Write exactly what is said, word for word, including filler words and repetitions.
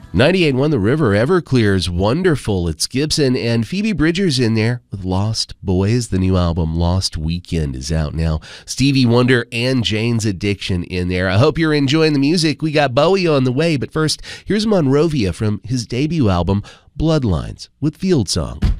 ninety-eight point one The River, Everclear's Wonderful. It's Gibson and Phoebe Bridgers in there with Lost Boys. The new album Lost Weekend is out now. Stevie Wonder and Jane's Addiction in there. I hope you're enjoying the music. We got Bowie on the way, but first, here's Monrovia from his debut album, Bloodlines, with Field Song.